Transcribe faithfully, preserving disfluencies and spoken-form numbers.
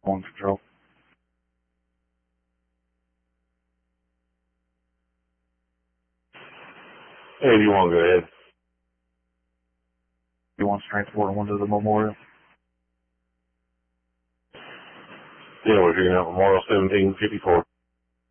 On control. Hey, if you want to go ahead. You want to transport one to the memorial? Yeah, we're figuring out Memorial seventeen fifty-four.